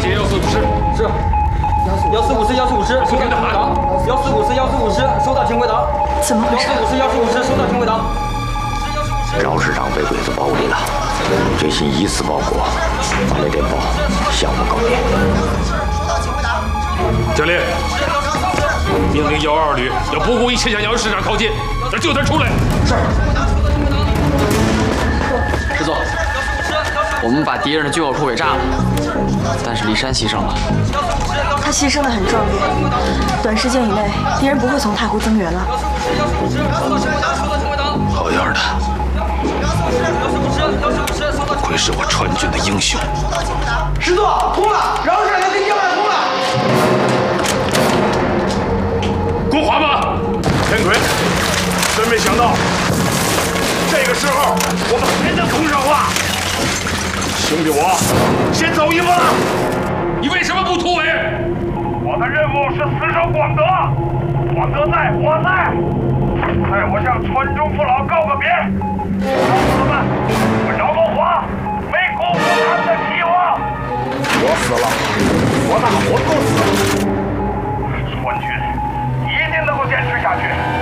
接145师。 是。145师，145师，收到，请回答。145师，145师，收到，请回答。 怎么回事 ？145师，145师，收到，请回答。 饶市长被鬼子包围了，决心以死报国，发来电报向我告别。 教练，命令122旅要不顾一切向姚市长靠近，要救他出来。 是。 师座，我们把敌人的军火库给炸了，但是李山牺牲了。 他牺牲的很壮烈，短时间以内，敌人不会从太湖增援了。 好样的！不愧是我川军的英雄。 师座，通了，饶市长要跟江满通了。 过华吧，天魁，真没想到，这个时候我们还能通上话。兄弟，我先走一步了。你为什么不突围？我的任务是死守广德，广德在，我在。待我向川中父老告个别。告诉他们，我饶国华没辜负他们的期望。我死了，我大伙都死了。川军一定能够坚持下去。